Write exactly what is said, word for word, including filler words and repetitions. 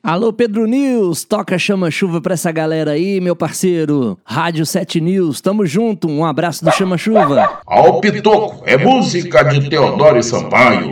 Alô, Pedro News, toca Chama-Chuva pra essa galera aí, meu parceiro. Rádio sete News, tamo junto, um abraço do Chama-Chuva. Ao Pitoco, é música de Teodoro e Sampaio.